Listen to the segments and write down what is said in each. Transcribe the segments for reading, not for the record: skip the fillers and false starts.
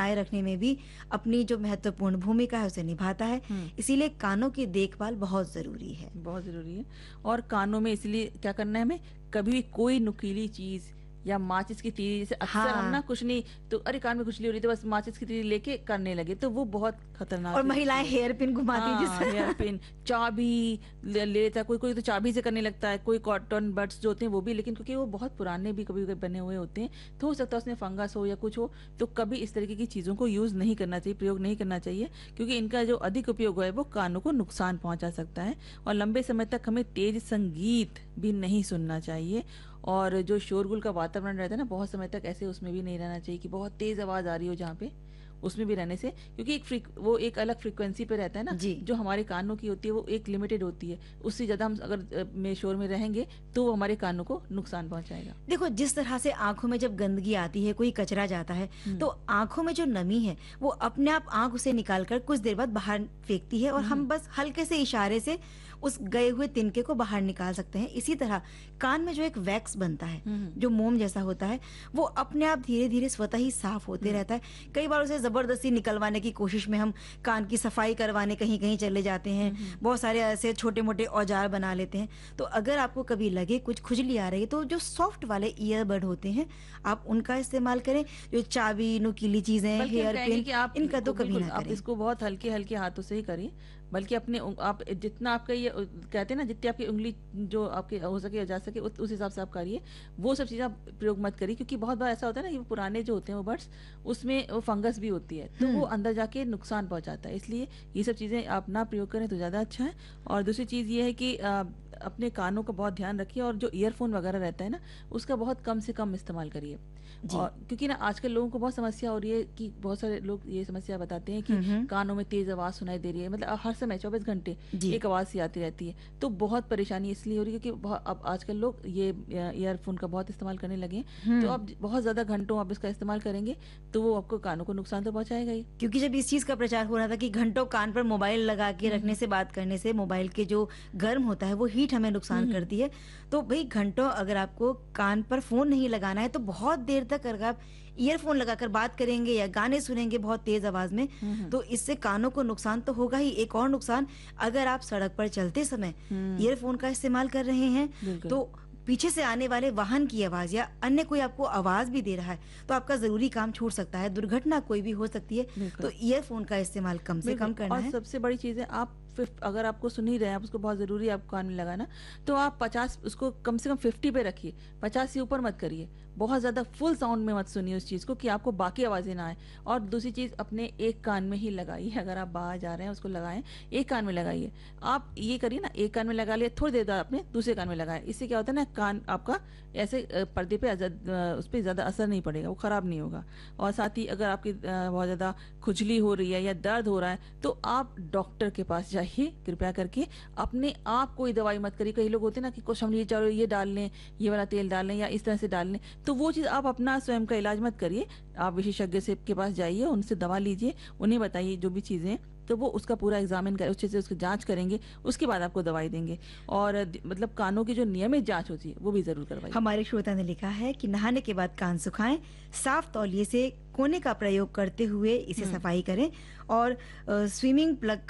बनाए रखने में भी अपनी जो महत्वपूर्ण भूमिका है उसे निभाता है। इसीलिए कानों की देखभाल बहुत ज़रूरी है। बहुत ज़रूरी है। और कानों में इसलिए क्या करना है हमें, कभी भी कोई नुकीली चीज़ या माचिस की तीली, जैसे अक्सर हम ना हाँ, कुछ नहीं तो अरे कान में खुजली हो रही है तो बस माचिस की तीली लेके करने लगे, तो वो बहुत खतरनाक और होती महिलाएं है। हेयर पिन घुमाती हैं हाँ, हेयर जिससे पिन, चाबी ले लेता है, कोई कोई तो चाबी से करने लगता है, कोई कॉटन बड्स जो होते हैं वो भी, लेकिन क्योंकि वो बहुत पुराने भी कभी कभी बने हुए होते हैं तो हो सकता है उसमें फंगस हो या कुछ हो, तो कभी इस तरीके की चीज़ों को यूज़ नहीं करना चाहिए, प्रयोग नहीं करना चाहिए, क्योंकि इनका जो अधिक उपयोग है वो कानों को नुकसान पहुंचा सकता है। और लंबे समय तक हमें तेज संगीत भी नहीं सुनना चाहिए, और जो शोरगुल का वातावरण रहता है ना बहुत समय तक, ऐसे उसमें भी नहीं रहना चाहिए कि बहुत तेज आवाज़ आ रही हो जहाँ पे, उसमें भी रहने से, क्योंकि वो एक अलग फ्रीक्वेंसी पे रहता है ना, जी। जो हमारे कानों की होती है वो एक लिमिटेड होती है, उससे ज़्यादा हम अगर में शोर में रहेंगे तो वो हमारे कानों को नुकसान पहुंचाएगा। देखो, जिस तरह से आँखों में जब गंदगी आती है, कोई कचरा जाता है, तो आँखों में जो नमी है, वो अपने आप आँख उसे निकाल कर कुछ देर बाद बाहर फेंकती है और हम बस हल्के से इशारे से उस गए हुए तिनके को बाहर निकाल सकते हैं। इसी तरह कान में जो एक वैक्स बनता है, जो मोम जैसा होता है, वो अपने आप धीरे-धीरे स्वतः ही साफ होते रहता है। कई बार उसे ज़बरदस्ती निकलवाने की कोशिश में हम कान की सफाई करवाने कहीं-कहीं चले जाते हैं। बहुत सारे ऐसे छोटे-मोटे औजार बना लेते हैं। तो अगर आपको कभी लगे कुछ खुजली आ रही है, तो जो सॉफ्ट वाले ईयरबड होते हैं, आप उनका इस्तेमाल करें। जो चाबी, नुकीली चीज़ें, बल्कि हम हेयर कहेंगे पिन, कि आप इनका तो कभी बिल्कुल ना आप करें। इसको बहुत हल्के हल्के हाथों से ही करिए, बल्कि अपने आप जितना आपका ये कहते हैं ना, जितनी आपकी उंगली जो आपके हो सके जा सके उस हिसाब से आप करिए। वो सब चीज़ें आप प्रयोग मत करिए, क्योंकि बहुत बार ऐसा होता है ना कि वो पुराने जो होते हैं वो बड्स, उसमें वो फंगस भी होती है, तो वो अंदर जाके नुकसान पहुंचाता है। इसलिए ये सब चीज़ें आप ना प्रयोग करें तो ज़्यादा अच्छा है। और दूसरी चीज़ ये है कि अपने कानों का बहुत ध्यान रखिए, और जो ईयरफोन वगैरह रहता है ना उसका बहुत कम से कम इस्तेमाल करिए। जी। और क्योंकि ना आजकल लोगों को बहुत समस्या हो रही है कि बहुत सारे लोग ये समस्या बताते हैं कि कानों में तेज आवाज़ सुनाई दे रही है, मतलब हर समय 24 घंटे जी। एक आवाज़ सी आती रहती है, तो बहुत परेशानी इसलिए हो रही है क्योंकि अब आजकल लोग ये ईयरफोन का बहुत इस्तेमाल करने लगे हैं, तो अब बहुत ज़्यादा घंटों आप इसका इस्तेमाल करेंगे तो वो आपको कानों को नुकसान तो पहुंचाएगा ही। क्योंकि जब इस चीज़ का प्रचार हो रहा था कि घंटों कान पर मोबाइल लगा के रखने से, बात करने से मोबाइल के जो गर्म होता है वो हीट हमें नुकसान करती है। तो भई घंटों अगर आपको कान पर फ़ोन नहीं लगाना है, तो बहुत देर तक अगर आप ईयरफ़ोन लगाकर बात करेंगे या गाने सुनेंगे बहुत तेज़ आवाज़ में, तो इससे कानों को नुकसान तो होगा ही। एक और नुकसान, अगर आप सड़क पर चलते समय ईयरफ़ोन का इस्तेमाल कर रहे हैं, बिल्कुल। तो पीछे से आने वाले वाहन की आवाज़ या अन्य कोई आपको आवाज़ भी दे रहा है, तो आपका ज़रूरी काम छूट सकता है, दुर्घटना कोई भी हो सकती है। बिल्कुल। तो ईयरफ़ोन का इस्तेमाल कम से कम करना और है। सबसे बड़ी चीज़ है, आप अगर आपको सुन ही रहे हैं, आप उसको बहुत ज़रूरी है आपको कान में लगाना, तो आप 50 उसको कम से कम 50 पे रखिए, 50 से ऊपर मत करिए। बहुत ज़्यादा फुल साउंड में मत सुनिए उस चीज़ को कि आपको बाकी आवाज़ें ना आए। और दूसरी चीज़, अपने एक कान में ही लगाइए, अगर आप बाहर जा रहे हैं उसको लगाएं, एक कान में लगाइए। आप ये करिए ना, एक कान में लगा लिया, थोड़ी देर बाद अपने दूसरे कान में लगाएं। इससे क्या होता है ना, कान आपका ऐसे पर्दे पे उस पर ज़्यादा असर नहीं पड़ेगा, वो ख़राब नहीं होगा। और साथ ही अगर आपकी बहुत ज़्यादा खुजली हो रही है या दर्द हो रहा है, तो आप डॉक्टर के पास जाइए कृपया करके। अपने आप कोई दवाई मत करिए। कई लोग होते हैं ना कि कुछ हम ये डाल लें, ये वाला तेल डाल लें या इस तरह से डाल लें, तो वो चीज़ आप अपना स्वयं का इलाज मत करिए। आप विशेषज्ञ से के पास जाइए, उनसे दवा लीजिए, उन्हें बताइए जो भी चीज़ें, तो वो उसका पूरा एग्जामिन कर, अच्छे से उसकी जांच करेंगे, उसके बाद आपको दवाई देंगे। और मतलब कानों की जो नियमित जांच होती है वो भी ज़रूर करवाइए। हमारे श्रोता ने लिखा है कि नहाने के बाद कान सुखाएं, साफ तौलिए से कोने का प्रयोग करते हुए इसे सफाई करें, और स्विमिंग प्लग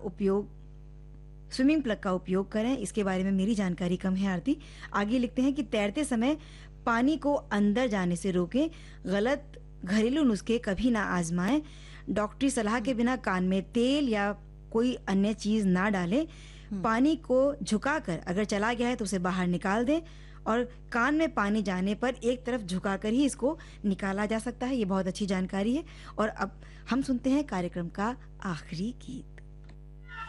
का उपयोग करें। इसके बारे में मेरी जानकारी कम है आरती। आगे लिखते हैं कि तैरते समय पानी को अंदर जाने से रोकें, गलत घरेलू नुस्खे कभी ना आजमाएं, डॉक्टरी सलाह के बिना कान में तेल या कोई अन्य चीज ना डालें, पानी को झुकाकर अगर चला गया है तो उसे बाहर निकाल दें, और कान में पानी जाने पर एक तरफ झुकाकर ही इसको निकाला जा सकता है। ये बहुत अच्छी जानकारी है। और अब हम सुनते हैं कार्यक्रम का आखिरी गीत।